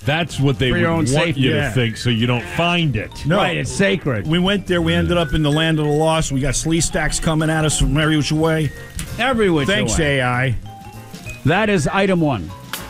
That's what they For would your own want safety. you to Yeah. think, so you don't find it. No. Right, it's sacred. We went there. We ended up in the land of the lost. We got slee stacks coming at us from every which way. Every which Thanks, way. AI. That is item 1.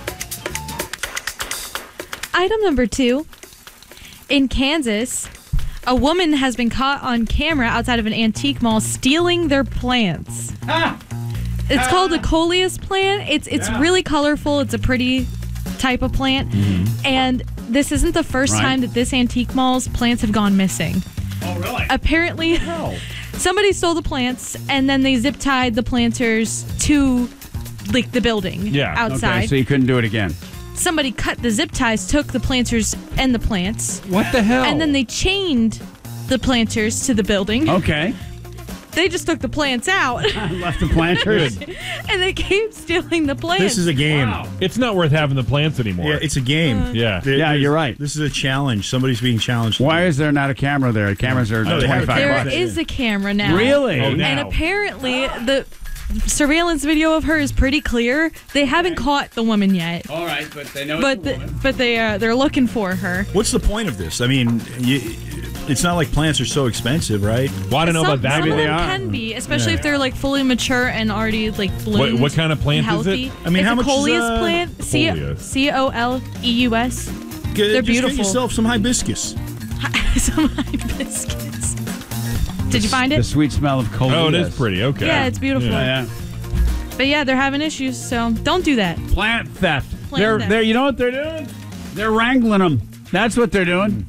Item number 2. In Kansas, a woman has been caught on camera outside of an antique mall stealing their plants. It's called a coleus plant. It's really colorful. It's a pretty type of plant. And this isn't the first time that this antique mall's plants have gone missing. Oh, really? Apparently, somebody stole the plants and then they zip tied the planters to like the building outside. Okay, so you couldn't do it again. Somebody cut the zip ties, took the planters and the plants, What the hell? and then they chained the planters to the building. Okay. They just took the plants out Left the planters. and they keep stealing the plants. This is a game. Wow. It's not worth having the plants anymore. Yeah, it's a game. Yeah. Yeah, you're right. This is a challenge. Somebody's being challenged. Why is there not a camera there? Cameras are Oh, they have $25. There bucks. is a camera now. Really? Oh, And now. apparently the surveillance video of her is pretty clear. They haven't caught the woman yet, All right, but they know but they're looking for her. What's the point of this? I mean, it's not like plants are so expensive, right? Well, I don't know Some, about that. some of Maybe they them are. can be, especially if they're like fully mature and already like bloomed. What kind of plant and is it? healthy. I mean, it's how a much is, coleus plant? Coleus. Coleus. They're beautiful. Get yourself some hibiscus. Some hibiscus. Did you find The it? sweet smell of coleus. Oh, it is pretty. Okay. Yeah, it's beautiful. Yeah. But yeah, they're having issues, so don't do that. Plant theft. Plant theft. They're you know what they're doing? They're wrangling them. That's what they're doing.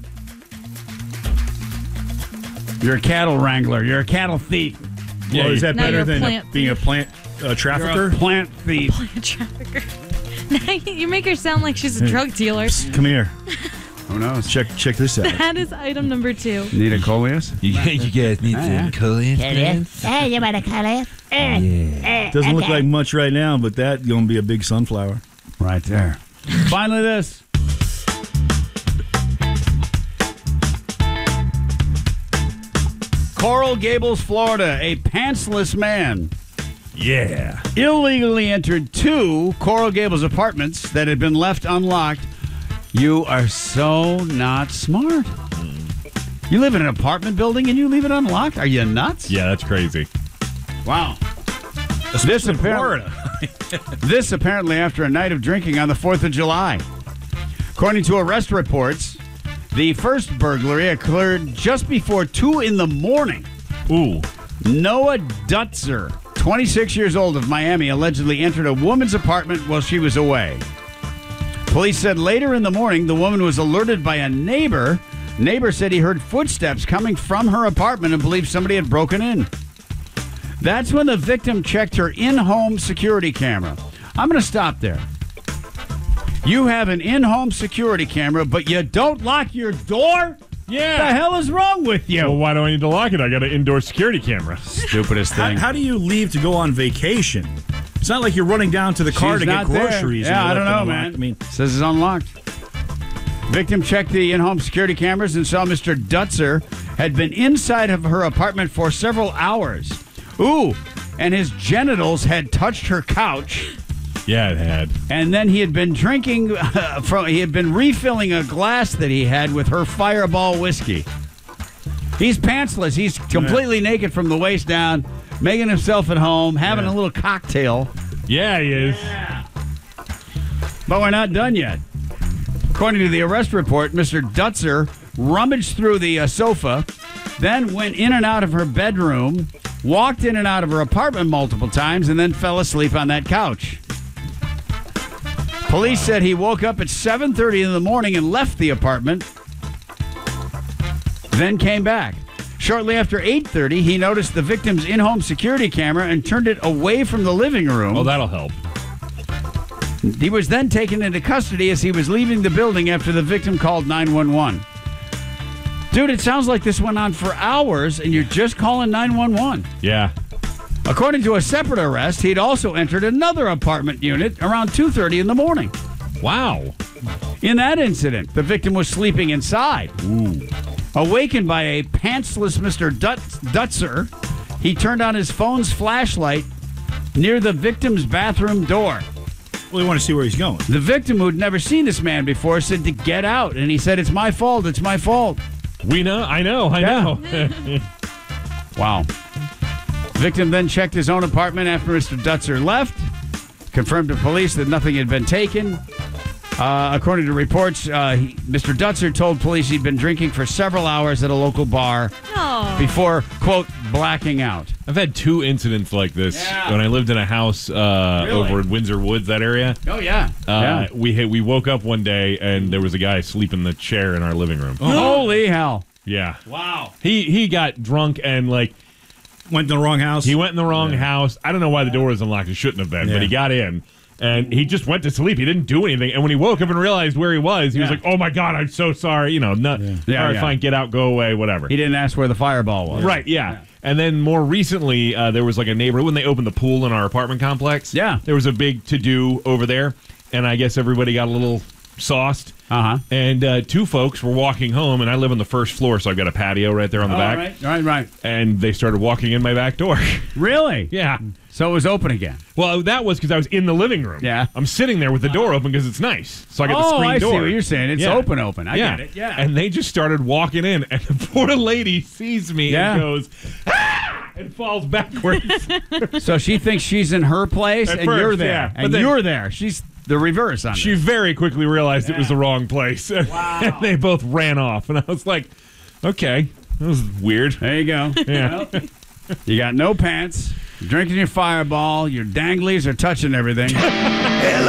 You're a cattle wrangler. You're a cattle thief. Well, is that Now better you're a than plant being a thief. plant You're trafficker? a plant thief. Trafficker. Now you make her sound like she's a drug dealer. Come here. Who knows? Check this out. That is item number 2. Need a coleus? You guys need some coleus plants? Hey, you want a color? Doesn't look like much right now, but that's going to be a big sunflower. Right there. Finally, this. Coral Gables, Florida. A pantsless man Yeah. illegally entered 2 Coral Gables apartments that had been left unlocked. You are so not smart. You live in an apartment building and you leave it unlocked? Are you nuts? Yeah, that's crazy. Wow. This apparently, this apparently after a night of drinking on the 4th of July. According to arrest reports, the first burglary occurred just before 2 in the morning. Ooh. Noah Dutzer, 26 years old of Miami, allegedly entered a woman's apartment while she was away. Police said later in the morning the woman was alerted by a neighbor. Neighbor said he heard footsteps coming from her apartment and believed somebody had broken in. That's when the victim checked her in-home security camera. I'm going to stop there. You have an in-home security camera, but you don't lock your door? Yeah. What the hell is wrong with you? Well, why do I need to lock it? I got an indoor security camera. Stupidest How do you leave to go on vacation? It's not like you're running down to the car She's to get not there. groceries. Yeah, and I you don't left know, it man. unlocked. I mean, Says it's unlocked. Victim checked the in-home security cameras and saw Mr. Dutzer had been inside of her apartment for several hours. Ooh, and his genitals had touched her couch. Yeah, it had. And then he had been drinking he had been refilling a glass that he had with her Fireball whiskey. He's pantsless. He's completely naked from the waist down, making himself at home, having a little cocktail. Yeah, he is. But we're not done yet. According to the arrest report, Mr. Dutzer rummaged through the sofa, then went in and out of her bedroom, walked in and out of her apartment multiple times, and then fell asleep on that couch. Police said he woke up at 7:30 in the morning and left the apartment, then came back. Shortly after 8:30, he noticed the victim's in-home security camera and turned it away from the living room. Well, that'll help. He was then taken into custody as he was leaving the building after the victim called 911. Dude, it sounds like this went on for hours and you're just calling 911. Yeah. According to a separate arrest, he'd also entered another apartment unit around 2:30 in the morning. Wow. In that incident, the victim was sleeping inside. Ooh. Awakened by a pantsless Mr. Dutzer, he turned on his phone's flashlight near the victim's bathroom door. Well, we want to see where he's going. The victim, who'd never seen this man before, said to get out, and he said, "It's my fault. It's my fault." We know. I know. Wow. Victim then checked his own apartment after Mr. Dutzer left, confirmed to police that nothing had been taken. According to reports, Mr. Dutzer told police he'd been drinking for several hours at a local bar before, quote, blacking out. I've had 2 incidents like this when I lived in a house over in Windsor Woods, that area. Oh, yeah. We woke up one day and there was a guy asleep in the chair in our living room. Holy hell. Yeah. Wow. He got drunk and Went in the wrong house. he went in the wrong house. I don't know why the door was unlocked. It shouldn't have been, but he got in. And he just went to sleep. He didn't do anything. And when he woke up and realized where he was like, "Oh my God, I'm so sorry." All right, fine, get out, go away, whatever. He didn't ask where the fireball was. Right, yeah. And then more recently, there was a neighbor, when they opened the pool in our apartment complex. Yeah. There was a big to-do over there. And I guess everybody got a little sauced. Uh-huh. And 2 folks were walking home, and I live on the first floor, so I've got a patio right there on the back. Right. And they started walking in my back door. Really? Yeah. So it was open again. Well, that was because I was in the living room. Yeah. I'm sitting there with the door open because it's nice. So I got the screen door. I see what you're saying. It's open. I get it. Yeah. And they just started walking in, and the poor lady sees me and goes, "Ah!" and falls backwards. So she thinks she's in her place, At and first, you're there. yeah. And But then- you're there. She's the reverse on She this. very quickly realized it was the wrong place. Wow. And they both ran off. And I was like, okay, that was weird. There you go. Yeah. Well, you got no pants, you're drinking your Fireball, your danglies are touching everything.